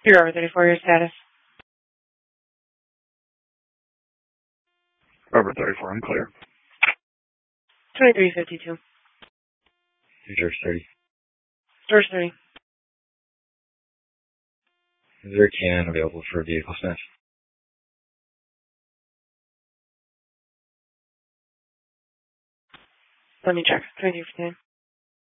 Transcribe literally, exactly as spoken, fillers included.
You're over thirty-four, your status. Over thirty-four, I'm clear. twenty-three fifty-two. George thirty. George thirty. Is there a can available for a vehicle snatch? Let me check. twenty-three fifty-nine.